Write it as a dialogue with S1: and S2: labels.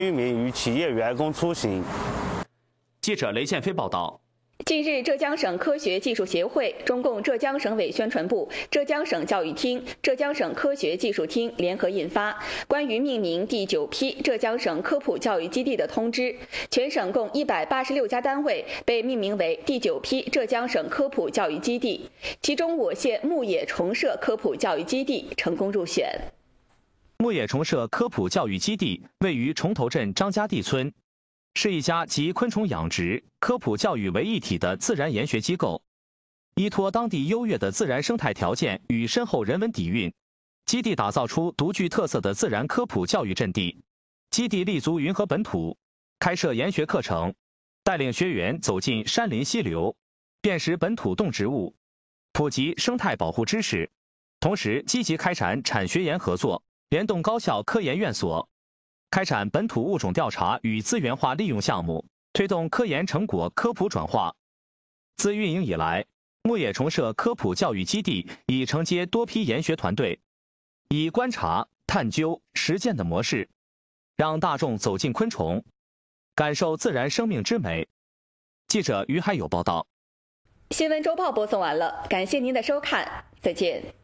S1: 居民与企业员工出行。
S2: 记者雷建飞报道。
S3: 近日，浙江省科学技术协会、中共浙江省委宣传部、浙江省教育厅、浙江省科学技术厅联合印发关于命名第9批浙江省科普教育基地的通知，全省共186家单位被命名为第9批浙江省科普教育基地，其中我县牧野崇社科普教育基地成功入选。
S2: 牧野崇社科普教育基地位于崇头镇张家地村，是一家集昆虫养殖、科普教育为一体的自然研学机构。依托当地优越的自然生态条件与深厚人文底蕴，基地打造出独具特色的自然科普教育阵地。基地立足云和本土，开设研学课程，带领学员走进山林溪流，辨识本土动植物，普及生态保护知识，同时积极开展产学研合作，联动高校科研院所，开展本土物种调查与资源化利用项目，推动科研成果科普转化。自运营以来，牧野崇社科普教育基地已承接多批研学团队，以观察、探究、实践的模式，让大众走进昆虫，感受自然生命之美。记者于海友报道。
S3: 新闻周报播送完了，感谢您的收看，再见。